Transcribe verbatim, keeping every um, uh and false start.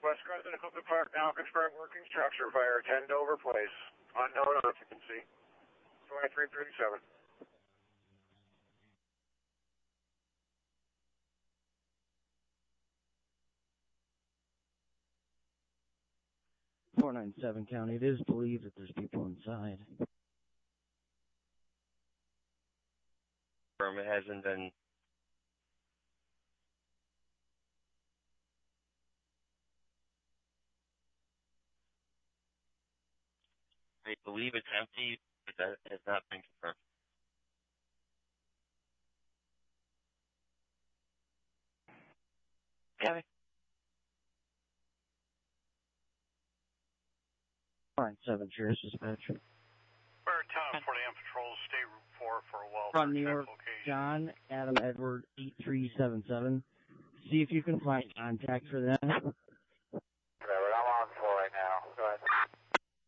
West Crescent, Equipment Park, now confirmed working structure fire, ten Dover Place. Unknown occupancy. twenty-three thirty-seven. four nine seven County, it is believed that there's people inside. It hasn't been. I believe it's empty, but that has not been confirmed. Okay. four nine seven, Sheriff's Dispatch. Town forty M patrols, State Route four for a well. From New York, John, Adam Edward, eight three seven seven. See if you can find contact for them.